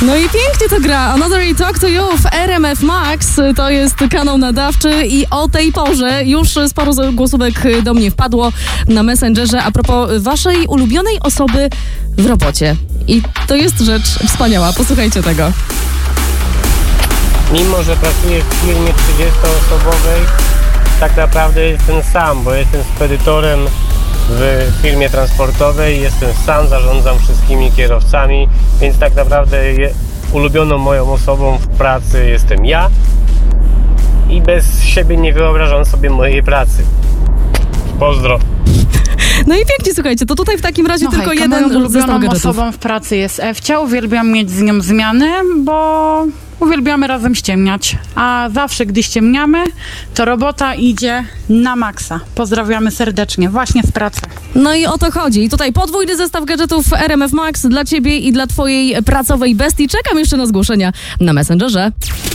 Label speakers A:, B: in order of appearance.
A: No i pięknie to gra. Another I Talk to You w RMF Max. To jest kanał nadawczy i o tej porze już sporo głosówek do mnie wpadło na Messengerze a propos waszej ulubionej osoby w robocie. I to jest rzecz wspaniała. Posłuchajcie tego.
B: Mimo że pracuję w firmie 30-osobowej, tak naprawdę jestem sam, bo jestem spedytorem w firmie transportowej, jestem sam, zarządzam wszystkimi kierowcami, więc tak naprawdę ulubioną moją osobą w pracy jestem ja i bez siebie nie wyobrażam sobie mojej pracy. Pozdro.
A: No i pięknie, słuchajcie, to tutaj w takim razie tylko
C: moją
A: jeden zestaw
C: ulubioną
A: gadżetów.
C: osobą w pracy jest Ewcia. Uwielbiam mieć z nią zmiany, bo uwielbiamy razem ściemniać. A zawsze, gdy ściemniamy, to robota idzie na maksa. Pozdrawiamy serdecznie, właśnie z pracy.
A: No i o to chodzi. I tutaj podwójny zestaw gadżetów RMF Max dla ciebie i dla twojej pracowej bestii. Czekam jeszcze na zgłoszenia na Messengerze.